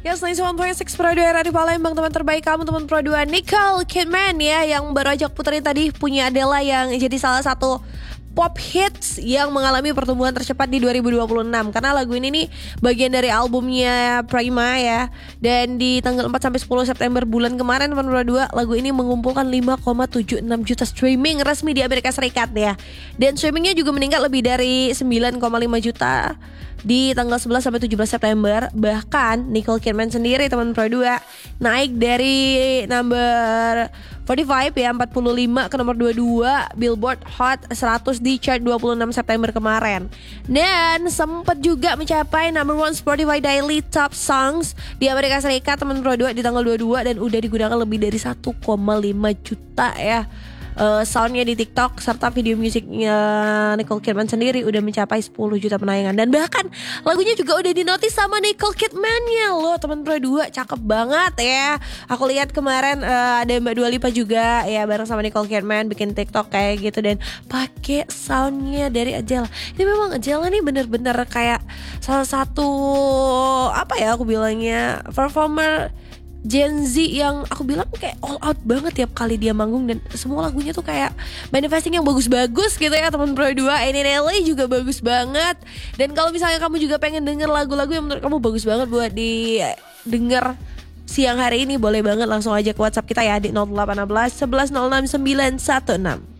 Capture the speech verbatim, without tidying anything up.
Yes, sembilan puluh satu koma enam Pro dua Radio Palembang, teman terbaik kamu, teman Pro dua Nicole Kidman ya, yang baru aja aku puterin tadi punya Adele yang jadi salah satu pop hits yang mengalami pertumbuhan tercepat di dua ribu dua puluh enam. Karena lagu ini nih bagian dari albumnya Prima ya. Dan di tanggal empat sampai sepuluh September bulan kemarin teman Pro dua, lagu ini mengumpulkan lima koma tujuh enam juta streaming resmi di Amerika Serikat ya. Dan streamingnya juga meningkat lebih dari sembilan koma lima juta di tanggal sebelas sampai tujuh belas September. Bahkan Nicole Kidman sendiri teman Pro dua naik dari number empat puluh lima ya empat puluh lima ke nomor dua puluh dua Billboard Hot seratus di chart dua puluh enam September kemarin. Dan sempat juga mencapai number one Spotify Daily Top Songs di Amerika Serikat teman Pro dua di tanggal dua puluh dua, dan udah digunakan lebih dari satu koma lima juta ya. Uh, soundnya di TikTok serta video musiknya Nicole Kidman sendiri udah mencapai sepuluh juta penayangan. Dan bahkan lagunya juga udah dinotis sama Nicole Kidman-nya loh teman Pro dua, cakep banget ya. Aku lihat kemarin uh, ada Mbak Dua Lipa juga ya bareng sama Nicole Kidman bikin TikTok kayak gitu dan pakai soundnya dari Adele. Ini memang Adele nih bener-bener kayak salah satu apa ya aku bilangnya performer Gen Z yang aku bilang kayak all out banget tiap kali dia manggung, dan semua lagunya tuh kayak manifesting yang bagus-bagus gitu ya teman Pro dua. Ini Nelly juga bagus banget. Dan kalau misalnya kamu juga pengen denger lagu-lagu yang menurut kamu bagus banget buat didengar siang hari ini, boleh banget langsung aja ke WhatsApp kita ya di nol delapan satu satu satu satu nol enam sembilan satu enam.